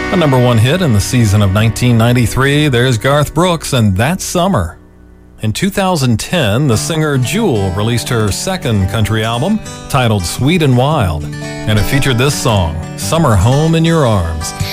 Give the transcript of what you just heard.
A number one hit in the season of 1993, there's Garth Brooks and That Summer. In 2010, the singer Jewel released her second country album titled Sweet and Wild, and it featured this song, Summer Home in Your Arms.